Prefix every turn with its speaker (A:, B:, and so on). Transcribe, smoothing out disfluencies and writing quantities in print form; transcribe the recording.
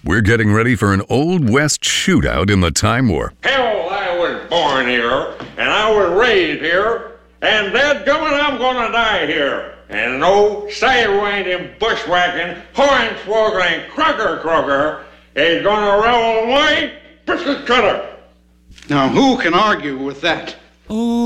A: We're getting ready for an Old West shootout in the Time War.
B: Hell, I was born here, and I was raised here, and dadgummit, I'm gonna die here. And no sidewinding, bushwhacking, hornswoggling, crocker is gonna revel my biscuit cutter.
C: Now, who can argue with that?